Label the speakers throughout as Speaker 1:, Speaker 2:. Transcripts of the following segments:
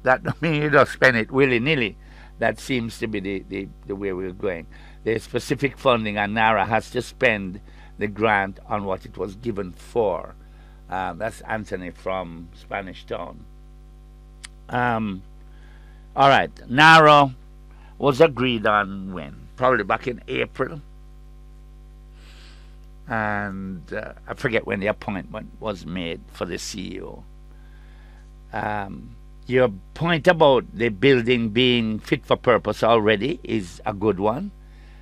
Speaker 1: That don't mean you just spend it willy-nilly. That seems to be the way we're going. There's specific funding, and NARA has to spend the grant on what it was given for. That's Anthony from Spanish Town. All right, NARA was agreed on when? Probably back in April. And I forget when the appointment was made for the CEO. Your point about the building being fit for purpose already is a good one.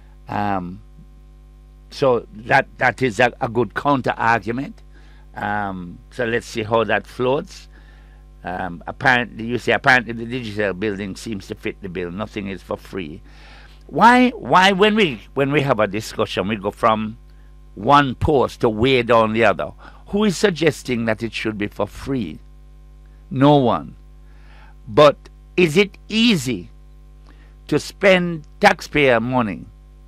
Speaker 1: So that is a good counter argument. So let's see how that floats. Apparently the digital building seems to fit the bill. Nothing is for free. Why when we have a discussion we go from one post to way down the other? Who is suggesting that it should be for free? No one. But is it easy to spend taxpayer money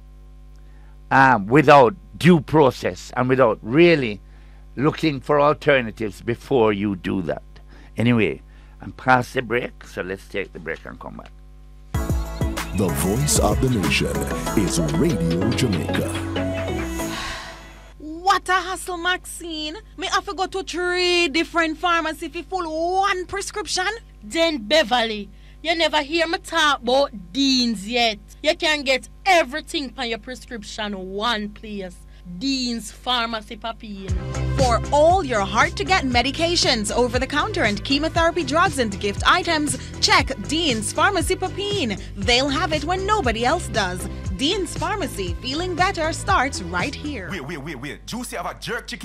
Speaker 1: without due process and without really looking for alternatives before you do that? Anyway, I'm past the break, so let's take the break and come back.
Speaker 2: The voice of the nation is Radio Jamaica.
Speaker 3: What a hassle, Maxine. Me have to go to 3 different pharmacies to full one prescription.
Speaker 4: Then Beverly, you never hear me talk about Dean's yet. You can get everything on your prescription one place. Dean's Pharmacy Papine.
Speaker 3: For all your hard-to-get medications, over-the-counter and chemotherapy drugs and gift items, check Dean's Pharmacy Papine. They'll have it when nobody else does. Dean's Pharmacy, feeling better starts right here.
Speaker 5: Wait. Juicy have a jerk chicken.